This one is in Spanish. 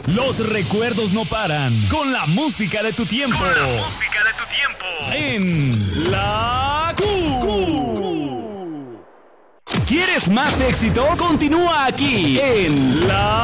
Los recuerdos no paran. Con la música de tu tiempo. En La Q. ¿Quieres más éxitos? Continúa aquí en La